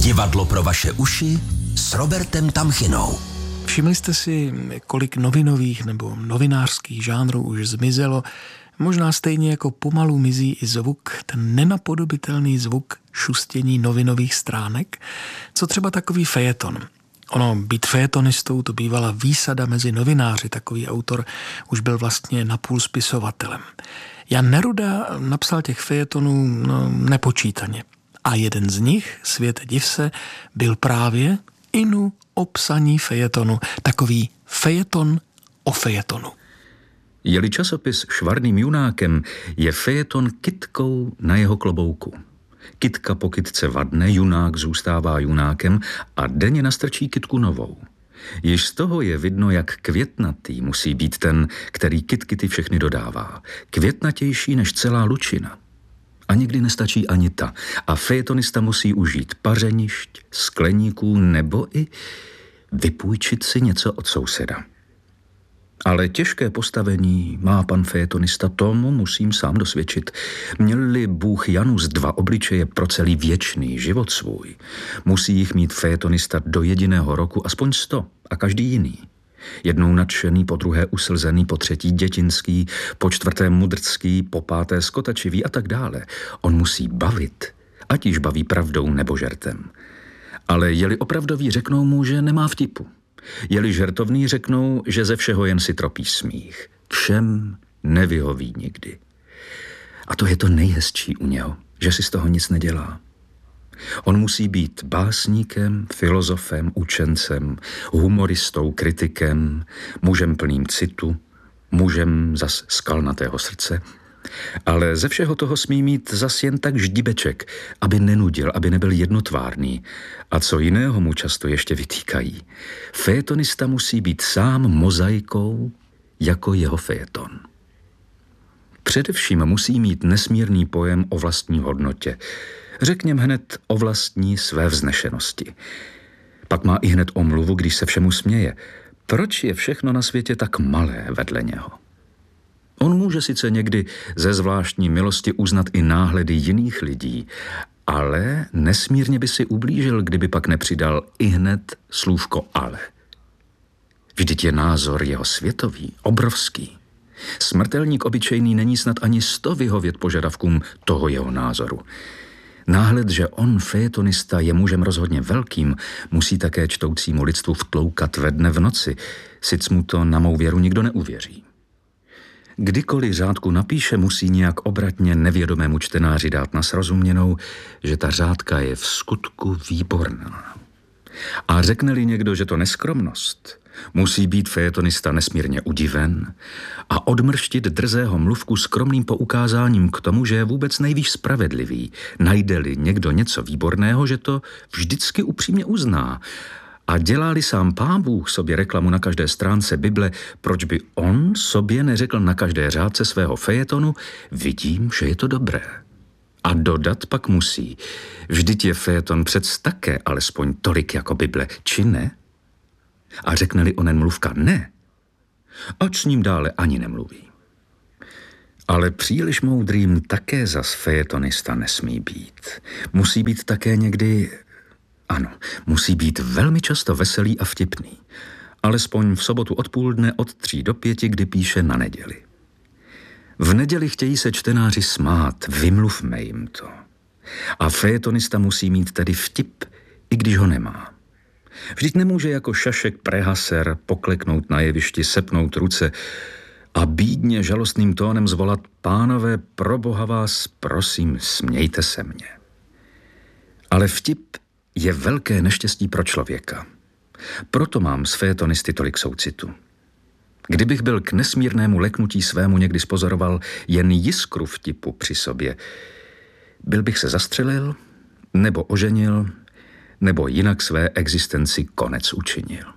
Divadlo pro vaše uši s Robertem Tamchinou. Všimli jste si, kolik novinových nebo novinářských žánrů už zmizelo? Možná stejně jako pomalu mizí i zvuk, ten nenapodobitelný zvuk šustění novinových stránek. Co třeba takový fejeton? Ono, být fejetonistou, to bývala výsada mezi novináři. Takový autor už byl vlastně napůl spisovatelem. Jan Neruda napsal těch fejetonů nepočítaně. A jeden z nich, Svět div se, byl právě inu o psaní fejetonu. Takový fejeton o fejetonu. Je-li časopis švarným junákem, je fejeton kytkou na jeho klobouku. Kytka po kytce vadne, junák zůstává junákem a denně nastrčí kytku novou. Již z toho je vidno, jak květnatý musí být ten, který kytky ty všechny dodává. Květnatější než celá lučina. A někdy nestačí ani ta. A fejetonista musí užít pařenišť, skleníků nebo i vypůjčit si něco od souseda. Ale těžké postavení má pan fejetonista, tomu musím sám dosvědčit. Měl-li Bůh Janus 2 obličeje pro celý věčný život svůj, musí jich mít fejetonista do jediného roku aspoň 100 a každý jiný. Jednou nadšený, po druhé uslzený, po třetí dětinský, po čtvrté mudrcký, po páté skotačivý a tak dále. On musí bavit, ať již baví pravdou nebo žertem. Ale je-li opravdový, řeknou mu, že nemá vtipu. Je-li žertovný, řeknou, že ze všeho jen si tropí smích. Všem nevyhoví nikdy. A to je to nejhezčí u něho, že si z toho nic nedělá. On musí být básníkem, filozofem, učencem, humoristou, kritikem, mužem plným citu, mužem zas skalnatého srdce, ale ze všeho toho smí mít zas jen tak ždibeček, aby nenudil, aby nebyl jednotvárný. A co jiného mu často ještě vytýkají. Fejetonista musí být sám mozaikou jako jeho fejeton. Především musí mít nesmírný pojem o vlastní hodnotě. Řekněme hned o vlastní své vznešenosti. Pak má i hned omluvu, když se všemu směje. Proč je všechno na světě tak malé vedle něho? On může sice někdy ze zvláštní milosti uznat i náhledy jiných lidí, ale nesmírně by si ublížil, kdyby pak nepřidal i hned slůvko ale. Vždyť je názor jeho světový, obrovský. Smrtelník obyčejný není snad ani 100 vyhovět požadavkům toho jeho názoru. Náhled, že on, fejetonista, je mužem rozhodně velkým, musí také čtoucímu lidstvu vtloukat ve dne v noci, sic mu to na mou věru nikdo neuvěří. Kdykoliv řádku napíše, musí nějak obratně nevědomému čtenáři dát na srozuměnou, že ta řádka je v skutku výborná. A řekne-li někdo, že to neskromnost, musí být fejetonista nesmírně udiven a odmrštit drzého mluvku skromným poukázáním k tomu, že je vůbec nejvíc spravedlivý. Najde-li někdo něco výborného, že to vždycky upřímně uzná. A dělá-li sám Pán Bůh sobě reklamu na každé stránce Bible, proč by on sobě neřekl na každé řádce svého fejetonu, vidím, že je to dobré. A dodat pak musí, vždyť je fejeton přec také alespoň tolik jako Bible, či ne? A řekne-li onen mluvka ne, ať s ním dále ani nemluví. Ale příliš moudrým také zas fejetonista nesmí být. Musí být také někdy... Ano, musí být velmi často veselý a vtipný. Alespoň v sobotu odpoledne od 3 do 5, kdy píše na neděli. V neděli chtějí se čtenáři smát, vymluvme jim to. A fejetonista musí mít tedy vtip, i když ho nemá. Vždyť nemůže jako šašek prehaser pokleknout na jevišti, sepnout ruce a bídně žalostným tónem zvolat: pánové, pro boha vás, prosím, smějte se mně. Ale vtip je velké neštěstí pro člověka. Proto mám z fejetonisty tolik soucitu. Kdybych byl k nesmírnému leknutí svému někdy spozoroval jen jiskru vtipu při sobě, byl bych se zastřelil, nebo oženil, nebo jinak své existenci konec učinil.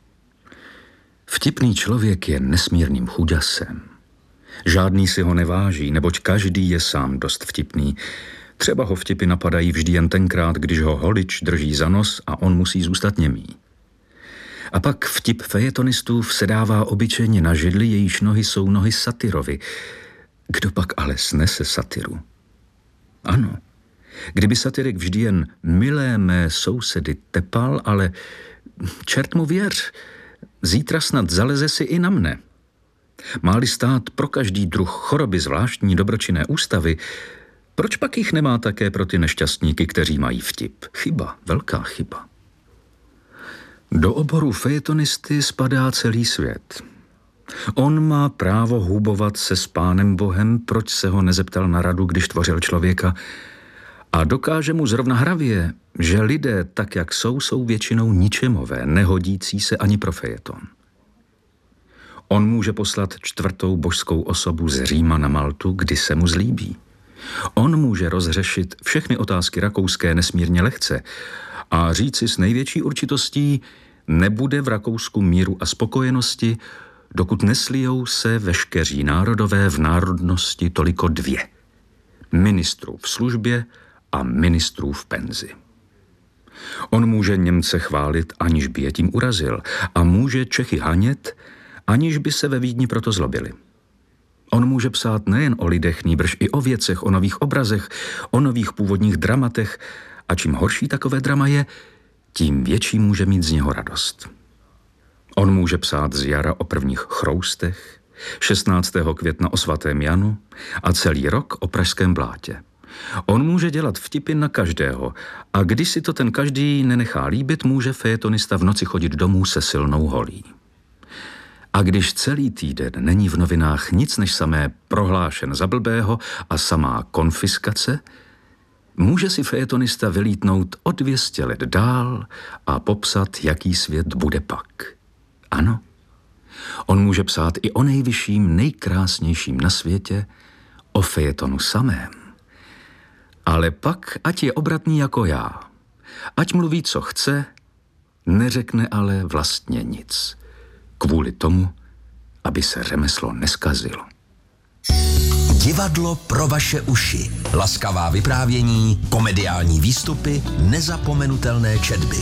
Vtipný člověk je nesmírným chuďasem. Žádný si ho neváží, neboť každý je sám dost vtipný. Třeba ho vtipy napadají vždy jen tenkrát, když ho holič drží za nos a on musí zůstat němý. A pak vtip fejetonistů vsedává obyčejně na židli, jejíž nohy jsou nohy satyrovi. Kdo pak ale snese satyru? Ano, Kdyby satyrek vždy jen milé mé sousedy tepal, ale čert mu věř, zítra snad zaleze si i na mne. Má-li stát pro každý druh choroby zvláštní dobročinné ústavy, proč pak jich nemá také pro ty nešťastníky, kteří mají vtip? Chyba, velká chyba. Do oboru fejetonisty spadá celý svět. On má právo hubovat se s Pánem Bohem, proč se ho nezeptal na radu, když tvořil člověka, a dokáže mu zrovna hravě, že lidé tak, jak jsou většinou ničemové, nehodící se ani pro fejeton. On může poslat 4. božskou osobu z Říma na Maltu, kdy se mu zlíbí. On může rozřešit všechny otázky rakouské nesmírně lehce a říci s největší určitostí, nebude v Rakousku míru a spokojenosti, dokud neslijou se veškeří národové v národnosti toliko 2. Ministrů v službě a ministrů v penzi. On může Němce chválit, aniž by je tím urazil, a může Čechy hanět, aniž by se ve Vídni proto zlobili. On může psát nejen o lidech, nýbrž i o věcech, o nových obrazech, o nových původních dramatech, a čím horší takové drama je, tím větší může mít z něho radost. On může psát z jara o prvních chroustech, 16. května o svatém Janu a celý rok o pražském blátě. On může dělat vtipy na každého a když si to ten každý nenechá líbit, může fejetonista v noci chodit domů se silnou holí. A když celý týden není v novinách nic než samé prohlášen za blbého a samá konfiskace, může si fejetonista vylítnout o 200 let dál a popsat, jaký svět bude pak. Ano, on může psát i o nejvyšším, nejkrásnějším na světě, o fejetonu samém. Ale pak, ať je obratný jako já, ať mluví, co chce, neřekne ale vlastně nic. Kvůli tomu, aby se řemeslo neskazilo. Divadlo pro vaše uši. Laskavá vyprávění, komediální výstupy, nezapomenutelné četby.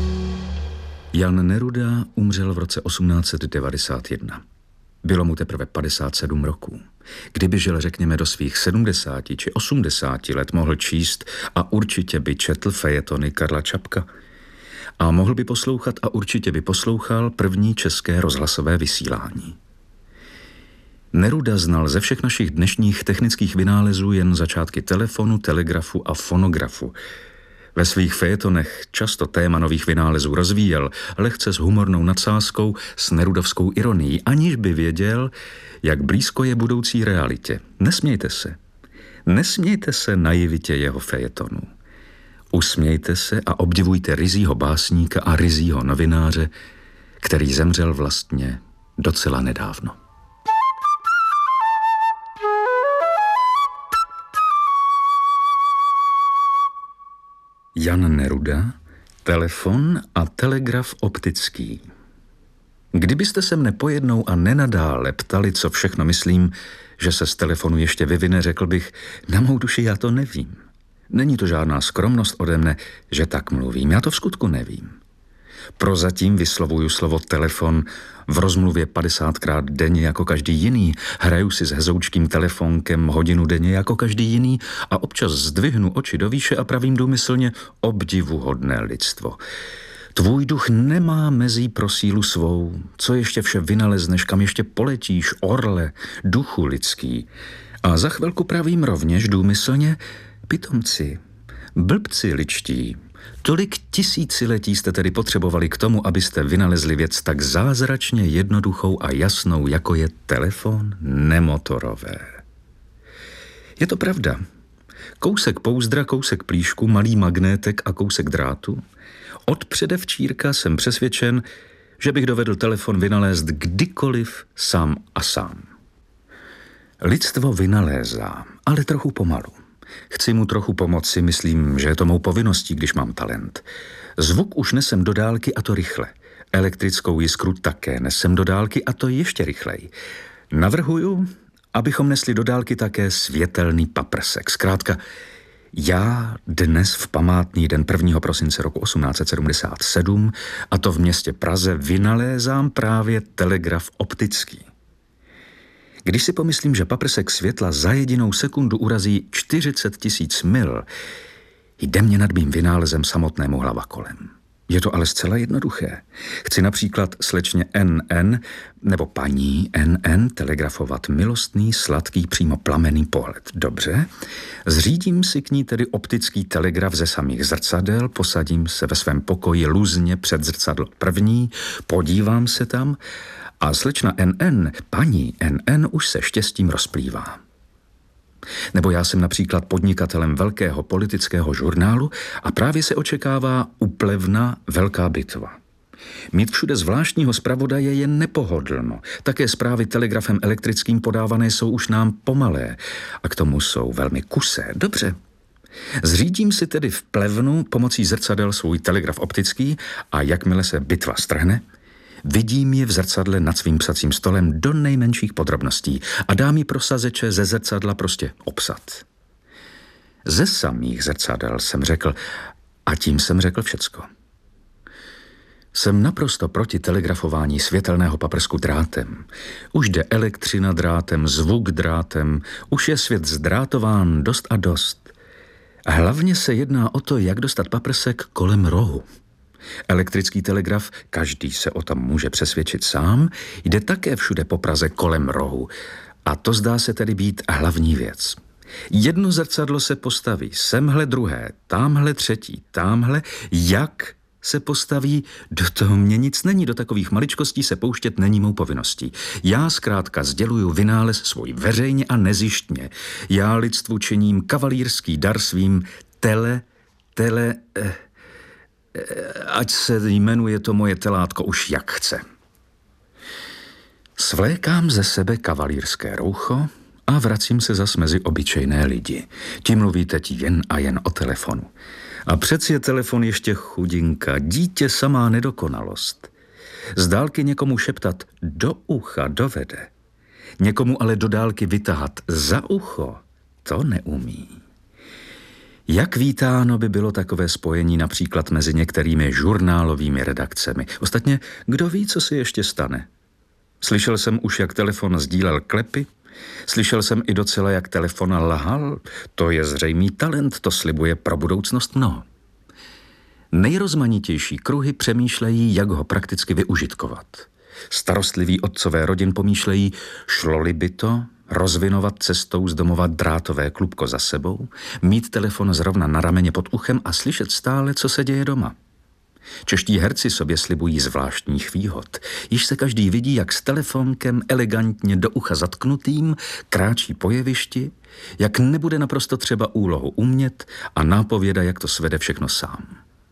Jan Neruda umřel v roce 1891. Bylo mu teprve 57 roků. Kdyby žil, řekněme, do svých 70 či 80 let, mohl číst a určitě by četl fejetony Karla Čapka. A mohl by poslouchat a určitě by poslouchal první české rozhlasové vysílání. Neruda znal ze všech našich dnešních technických vynálezů jen začátky telefonu, telegrafu a fonografu. Ve svých fejetonech často téma nových vynálezů rozvíjel, lehce s humornou nadsázkou, s nerudovskou ironií, aniž by věděl, jak blízko je budoucí realitě. Nesmějte se. Nesmějte se naivitě jeho fejetonů. Usmějte se a obdivujte ryzího básníka a ryzího novináře, který zemřel vlastně docela nedávno. Jan Neruda, telefon a telegraf optický. Kdybyste se mne pojednou a nenadále ptali, co všechno myslím, že se z telefonu ještě vyvine, řekl bych, na mou duši já to nevím. Není to žádná skromnost ode mne, že tak mluvím, já to v skutku nevím. Prozatím vyslovuju slovo telefon v rozmluvě 50krát denně jako každý jiný, hraju si s hezoučkým telefonkem hodinu denně jako každý jiný a občas zdvihnu oči do výše a pravím důmyslně obdivuhodné lidstvo. Tvůj duch nemá mezí pro sílu svou, co ještě vše vynalezneš, kam ještě poletíš, orle, duchu lidský. A za chvilku pravím rovněž důmyslně, pitomci, blbci ličtí, tolik tisíciletí jste tedy potřebovali k tomu, abyste vynalezli věc tak zázračně jednoduchou a jasnou, jako je telefon nemotorové. Je to pravda. Kousek pouzdra, kousek plíšku, malý magnétek a kousek drátu. Od předevčírka jsem přesvědčen, že bych dovedl telefon vynalézt kdykoliv sám a sám. Lidstvo vynalézá, ale trochu pomalu. Chci mu trochu pomoci, myslím, že je to mou povinností, když mám talent. Zvuk už nesem do dálky a to rychle. Elektrickou jiskru také nesem do dálky a to ještě rychleji. Navrhuju, abychom nesli do dálky také světelný paprsek. Zkrátka, já dnes v památný den 1. prosince roku 1877, a to v městě Praze, vynalézám právě telegraf optický. Když si pomyslím, že paprsek světla za jedinou sekundu urazí 40 000 mil, Jde mě nad mým vynálezem samotnému hlava kolem. Je to ale zcela jednoduché. Chci například slečně NN nebo paní NN telegrafovat milostný, sladký, přímo plamenný pohled. Dobře, zřídím si k ní tedy optický telegraf ze samých zrcadel, posadím se ve svém pokoji luzně před zrcadlo první, podívám se tam a slečna NN, paní NN už se štěstím rozplývá. Nebo já jsem například podnikatelem velkého politického žurnálu a právě se očekává u Plevna velká bitva. Mít všude zvláštního zpravodaje je nepohodlno. Také zprávy telegrafem elektrickým podávané jsou už nám pomalé a k tomu jsou velmi kusé. Dobře. Zřídím si tedy v Plevnu pomocí zrcadel svůj telegraf optický a jakmile se bitva strhne, vidím ji v zrcadle nad svým psacím stolem do nejmenších podrobností a dám ji pro sazeče ze zrcadla prostě obsat. Ze samých zrcadel jsem řekl, a tím jsem řekl všecko. Jsem naprosto proti telegrafování světelného paprsku drátem. Už jde elektřina drátem, zvuk drátem, už je svět zdrátován dost a dost. A hlavně se jedná o to, jak dostat paprsek kolem rohu. Elektrický telegraf, každý se o tom může přesvědčit sám, jde také všude po Praze kolem rohu. A to zdá se tedy být hlavní věc. Jedno zrcadlo se postaví, semhle druhé, támhle třetí, támhle, jak se postaví, do toho mě nic není, do takových maličkostí se pouštět není mou povinností. Já zkrátka sděluju vynález svůj veřejně a nezištně. Já lidstvu činím kavalírský dar svým ať se jmenuje to moje telátko už jak chce. Svlékám ze sebe kavalírské roucho a vracím se zas mezi obyčejné lidi. Ti mluví teď jen a jen o telefonu. A přeci je telefon ještě chudinka, dítě samá nedokonalost. Z dálky někomu šeptat do ucha dovede. Někomu ale do dálky vytahat za ucho, to neumí. Jak vítáno by bylo takové spojení například mezi některými žurnálovými redakcemi. Ostatně, kdo ví, co se ještě stane? Slyšel jsem už, jak telefon sdílel klepy, slyšel jsem i docela, jak telefon lhal. To je zřejmý talent, to slibuje pro budoucnost mnoho. Nejrozmanitější kruhy přemýšlejí, jak ho prakticky využitkovat. Starostliví otcové rodin pomýšlejí, šlo-li by to rozvinovat cestou z domova drátové klubko za sebou, mít telefon zrovna na rameně pod uchem a slyšet stále, co se děje doma. Čeští herci sobě slibují zvláštních výhod. Již se každý vidí, jak s telefonkem elegantně do ucha zatknutým kráčí po jevišti, jak nebude naprosto třeba úlohu umět a nápověda, jak to svede všechno sám.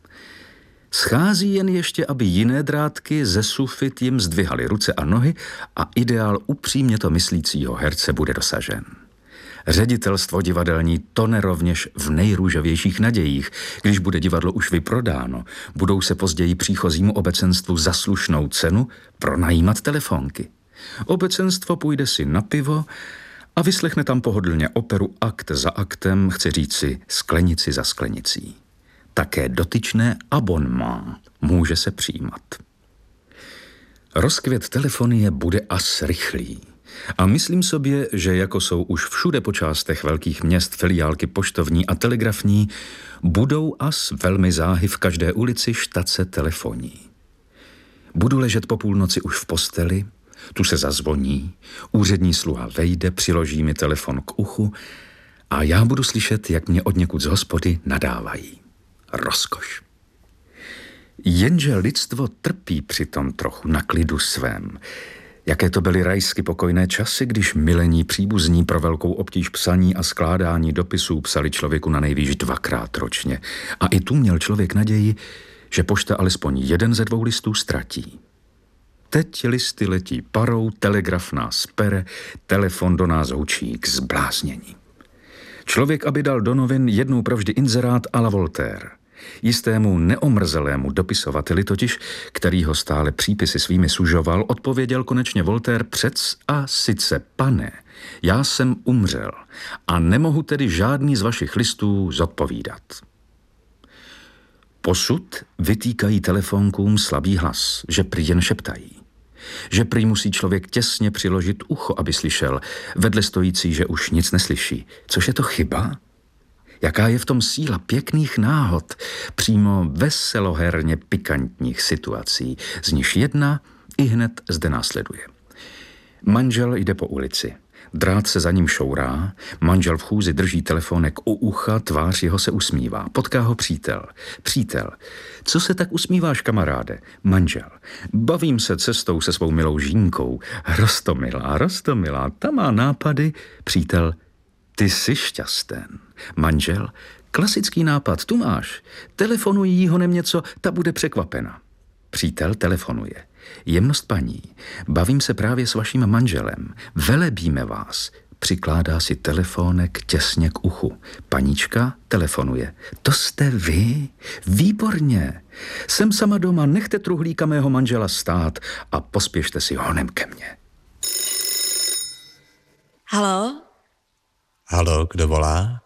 Schází jen ještě, aby jiné drátky ze sufit jim zdvihaly ruce a nohy a ideál upřímně to myslícího herce bude dosažen. Ředitelstvo divadelní tone rovněž v nejrůžovějších nadějích. Když bude divadlo už vyprodáno, budou se později příchozímu obecenstvu za slušnou cenu pronajímat telefonky. Obecenstvo půjde si na pivo a vyslechne tam pohodlně operu akt za aktem, chci říci sklenici za sklenicí. Také dotyčné abonnement může se přijímat. Rozkvět telefonie bude as rychlý. A myslím sobě, že jako jsou už všude po částech velkých měst filiálky poštovní a telegrafní, budou as velmi záhy v každé ulici štace telefonní. Budu ležet po půlnoci už v posteli, tu se zazvoní, úřední sluha vejde, přiloží mi telefon k uchu a já budu slyšet, jak mě odněkud z hospody nadávají. Rozkoš. Jenže lidstvo trpí přitom trochu na klidu svém. Jaké to byly rajsky pokojné časy, když milení příbuzní pro velkou obtíž psaní a skládání dopisů psali člověku na nejvýš 2krát ročně. A i tu měl člověk naději, že pošta alespoň jeden ze 2 listů ztratí. Teď listy letí parou, telegraf nás pere, telefon do nás hučí k zbláznění. Člověk, aby dal do novin jednou provždy inzerát à la Voltaire. Jistému neomrzelému dopisovateli totiž, který ho stále přípisy svými sužoval, odpověděl konečně Voltaire přec a sice pane, já jsem umřel a nemohu tedy žádný z vašich listů zodpovídat. Posud vytýkají telefonkům slabý hlas, že prý jen šeptají. Že prý musí člověk těsně přiložit ucho, aby slyšel, vedle stojící, že už nic neslyší. Což je to chyba? Jaká je v tom síla pěkných náhod, přímo veseloherně pikantních situací, z nichž jedna i hned zde následuje. Manžel jde po ulici. Drát se za ním šourá, manžel v chůzi drží telefonek u ucha, tvář jeho se usmívá. Potká ho přítel. Přítel. Co se tak usmíváš, kamaráde? Manžel. Bavím se cestou se svou milou Žínkou. Rostomilá, ta má nápady. Přítel. Ty jsi šťasten. Manžel. Klasický nápad, tu máš. Telefonuj jí honem něco, ta bude překvapena. Přítel telefonuje. Jemnost paní, bavím se právě s vaším manželem, velebíme vás. Přikládá si telefonek těsně k uchu. Paníčka telefonuje. To jste vy? Výborně. Jsem sama doma, nechte truhlíka mého manžela stát a pospěšte si honem ke mně. Haló? Haló, kdo volá?